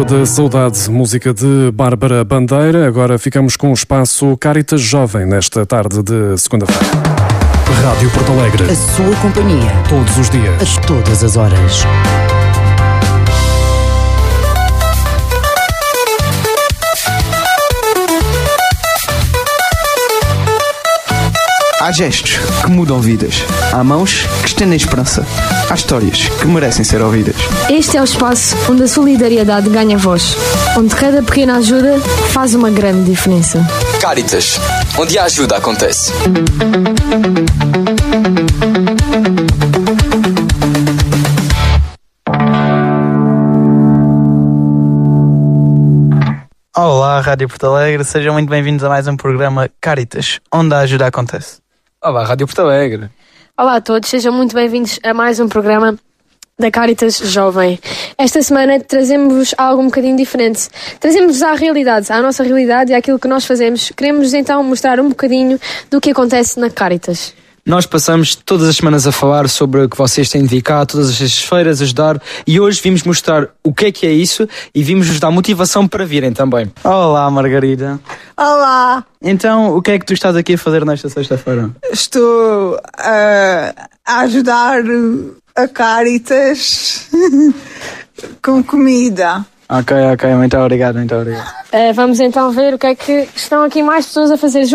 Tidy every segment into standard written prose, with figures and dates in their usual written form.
Rua da Saudade, música de Bárbara Bandeira. Agora ficamos com o espaço Caritas Jovem nesta tarde de segunda-feira. Rádio Porto Alegre. A sua companhia. Todos os dias. A todas as horas. Há gestos que mudam vidas. Há mãos que estendem esperança. Há histórias que merecem ser ouvidas. Este é o espaço onde a solidariedade ganha voz. Onde cada pequena ajuda faz uma grande diferença. Caritas, onde a ajuda acontece. Olá, Rádio Porto Alegre. Sejam muito bem-vindos a mais um programa Caritas, onde a ajuda acontece. Olá, Rádio Porto Alegre. Olá a todos, sejam muito bem-vindos a mais um programa da Caritas Jovem. Esta semana trazemos algo um bocadinho diferente. Trazemos-vos à nossa realidade e àquilo que nós fazemos. Queremos então mostrar um bocadinho do que acontece na Caritas. Nós passamos todas as semanas a falar sobre o que vocês têm de vir cá, todas as sextas-feiras, ajudar, e hoje vimos mostrar o que é isso e vimos-vos dar motivação para virem também. Olá, Margarida. Olá! Então, o que é que tu estás aqui a fazer nesta sexta-feira? Estou a ajudar a Caritas com comida. Ok, muito obrigado. Vamos então ver o que é que estão aqui mais pessoas a fazer.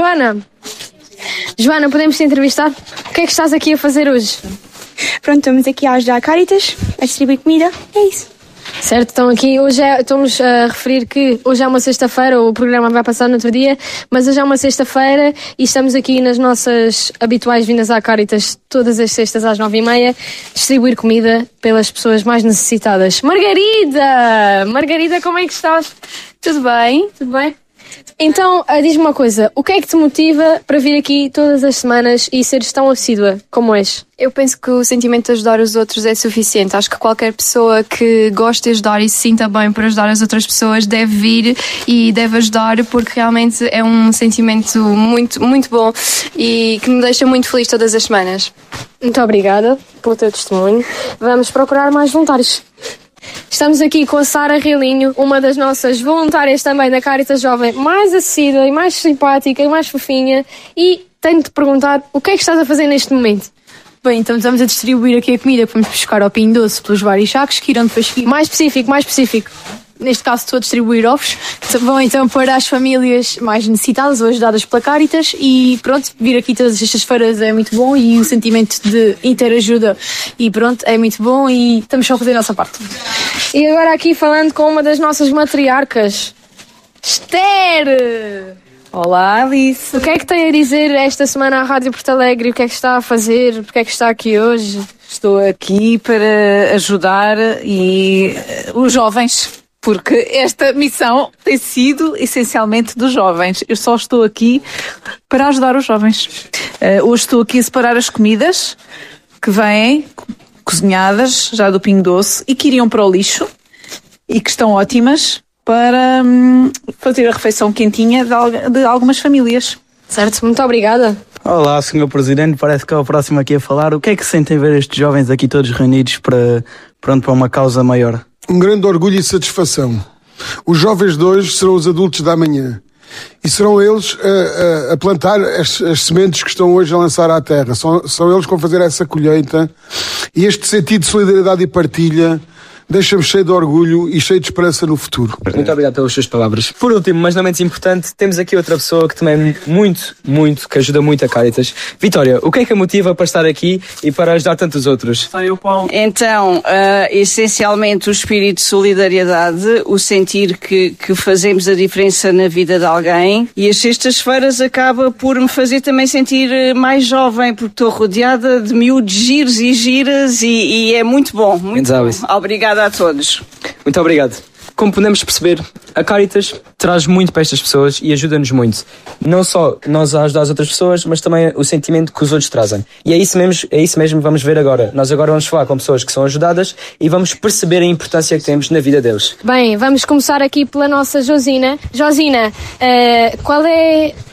Joana, podemos te entrevistar? O que é que estás aqui a fazer hoje? Pronto, estamos aqui a ajudar a Caritas, a distribuir comida, é isso. Certo, estamos a referir que hoje é uma sexta-feira, o programa vai passar no outro dia, mas hoje é uma sexta-feira e estamos aqui nas nossas habituais vindas à Caritas todas as sextas às 9h30, distribuir comida pelas pessoas mais necessitadas. Margarida, como é que estás? Tudo bem? Então, diz-me uma coisa, o que é que te motiva para vir aqui todas as semanas e seres tão assídua como és? Eu penso que o sentimento de ajudar os outros é suficiente. Acho que qualquer pessoa que goste de ajudar e se sinta bem por ajudar as outras pessoas deve vir e deve ajudar, porque realmente é um sentimento muito, muito bom e que me deixa muito feliz todas as semanas. Muito obrigada pelo teu testemunho. Vamos procurar mais voluntários. Estamos aqui com a Sara Rilinho, uma das nossas voluntárias também da Caritas Jovem, mais assídua e mais simpática e mais fofinha. E tenho de te perguntar, o que é que estás a fazer neste momento? Bem, então estamos a distribuir aqui a comida que vamos buscar ao Pinho Doce pelos vários sacos que irão depois seguir. Mais específico. Neste caso estou a distribuir ovos, que vão então para as famílias mais necessitadas ou ajudadas pela Caritas, e pronto, vir aqui todas as sextas-feiras é muito bom e o sentimento de interajuda e pronto, é muito bom e estamos só a fazer a nossa parte. E agora aqui falando com uma das nossas matriarcas, Esther! Olá, Alice! O que é que tem a dizer esta semana à Rádio Porto Alegre? O que é que está a fazer? Porque é que está aqui hoje? Estou aqui para ajudar os jovens, porque esta missão tem sido essencialmente dos jovens. Eu só estou aqui para ajudar os jovens. Hoje estou aqui a separar as comidas que vêm cozinhadas já do Pingo Doce e que iriam para o lixo e que estão ótimas para fazer a refeição quentinha de algumas famílias. Certo, muito obrigada. Olá, Sr. Presidente, parece que é o próximo aqui a falar. O que é que sentem ver estes jovens aqui todos reunidos para uma causa maior? Um grande orgulho e satisfação. Os jovens de hoje serão os adultos da amanhã. E serão eles a plantar as sementes que estão hoje a lançar à terra. São eles que vão fazer essa colheita. E este sentido de solidariedade e partilha deixa-me cheio de orgulho e cheio de esperança no futuro. Muito obrigado pelas suas palavras. Por último, mas não menos importante, temos aqui outra pessoa que também que ajuda muito a Caritas. Vitória, o que é que a motiva para estar aqui e para ajudar tantos outros? Então, essencialmente o espírito de solidariedade, o sentir que fazemos a diferença na vida de alguém, e as sextas-feiras acaba por me fazer também sentir mais jovem, porque estou rodeada de miúdos giros e giras e é muito bom. Muito bom. Obrigada a todos. Muito obrigado. Como podemos perceber, a Caritas traz muito para estas pessoas e ajuda-nos muito. Não só nós a ajudar as outras pessoas, mas também o sentimento que os outros trazem. E é isso mesmo que vamos ver agora. Nós agora vamos falar com pessoas que são ajudadas e vamos perceber a importância que temos na vida deles. Bem, vamos começar aqui pela nossa Josina. Josina, qual é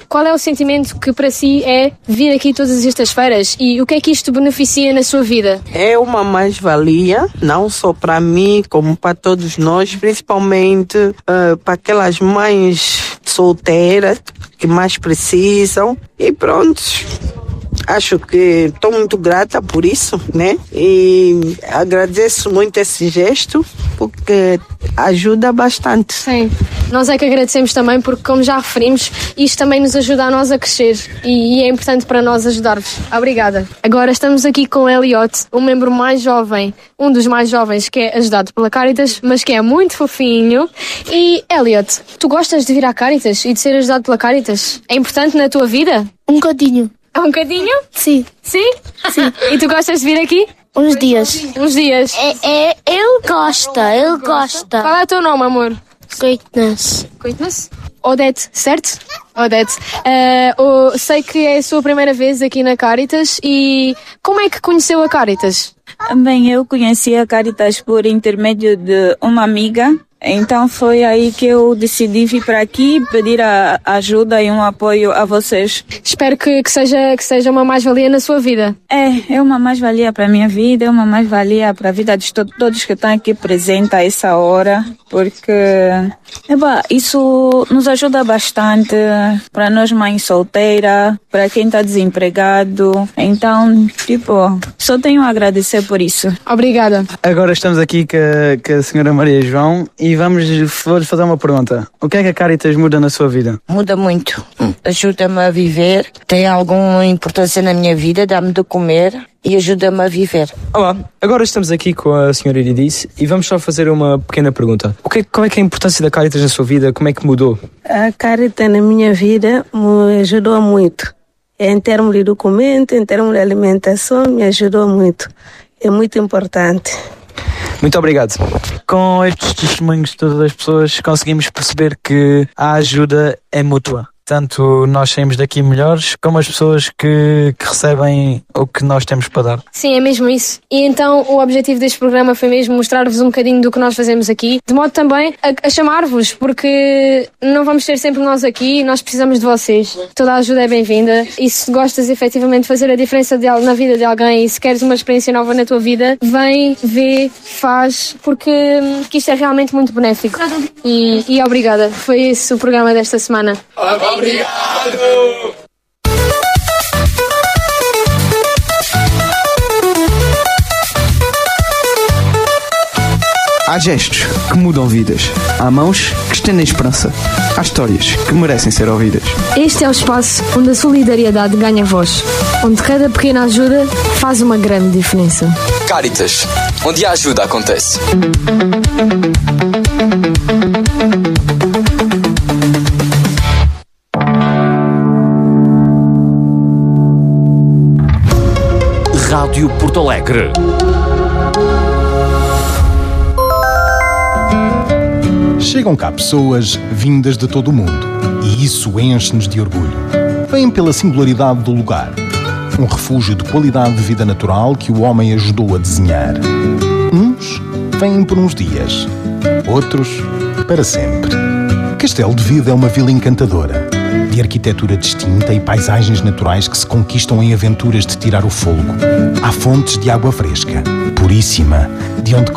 qual é o sentimento que para si é vir aqui todas estas feiras e o que é que isto beneficia na sua vida? É uma mais-valia, não só para mim, como para todos nós, principalmente para aquelas mães solteiras que mais precisam. E pronto, acho que estou muito grata por isso, né? E agradeço muito esse gesto, porque ajuda bastante. Sim, nós é que agradecemos também, porque como já referimos, isto também nos ajuda a nós a crescer e é importante para nós ajudar-vos. Obrigada. Agora estamos aqui com Elliot, um membro mais jovem, um dos mais jovens que é ajudado pela Caritas, mas que é muito fofinho. E Elliot, tu gostas de vir à Caritas e de ser ajudado pela Caritas? É importante na tua vida? Um bocadinho. Um bocadinho? Sim. Sim? Sim. E tu gostas de vir aqui? Uns dias. Uns dias? Ele gosta. Qual é o teu nome, amor? Greatness. Odete, certo? Odete. Sei que é a sua primeira vez aqui na Caritas e como é que conheceu a Caritas? Bem, eu conheci a Caritas por intermédio de uma amiga. Então foi aí que eu decidi vir para aqui pedir a ajuda e um apoio a vocês. Espero que seja uma mais-valia na sua vida. É uma mais-valia para a minha vida, é uma mais-valia para a vida de todos que estão aqui presentes a essa hora, porque isso nos ajuda bastante para nós mães solteiras, para quem está desempregado. Então, só tenho a agradecer por isso. Obrigada. Agora estamos aqui com a senhora Maria João e vou-lhe fazer uma pergunta. O que é que a Caritas muda na sua vida? Muda muito. Ajuda-me a viver, tem alguma importância na minha vida, dá-me de comer e ajuda-me a viver. Olá, agora estamos aqui com a senhora Iridice e vamos só fazer uma pequena pergunta. Qual é que é a importância da Caritas na sua vida? Como é que mudou? A Caritas na minha vida me ajudou muito. Em termos de documento, em termos de alimentação, me ajudou muito. É muito importante. Muito obrigado. Com estes testemunhos de todas as pessoas, conseguimos perceber que a ajuda é mútua. Tanto nós saímos daqui melhores, como as pessoas que recebem o que nós temos para dar. Sim, é mesmo isso. E então o objetivo deste programa foi mesmo mostrar-vos um bocadinho do que nós fazemos aqui, de modo também a chamar-vos, porque não vamos ter sempre nós aqui, nós precisamos de vocês. Toda a ajuda é bem-vinda e se gostas efetivamente de fazer a diferença na vida de alguém e se queres uma experiência nova na tua vida, vem, vê, faz, porque isto é realmente muito benéfico. E obrigada. Foi esse o programa desta semana. Obrigado! Há gestos que mudam vidas. Há mãos que estendem esperança. Há histórias que merecem ser ouvidas. Este é o espaço onde a solidariedade ganha voz. Onde cada pequena ajuda faz uma grande diferença. Caritas, onde a ajuda acontece. Rádio Porto Alegre. Chegam cá pessoas vindas de todo o mundo e isso enche-nos de orgulho. Vêm pela singularidade do lugar, um refúgio de qualidade de vida natural que o homem ajudou a desenhar. Uns vêm por uns dias, outros para sempre. Castelo de Vida é uma vila encantadora, de arquitetura distinta e paisagens naturais que se conquistam em aventuras de tirar o fôlego. Há fontes de água fresca, puríssima, de onde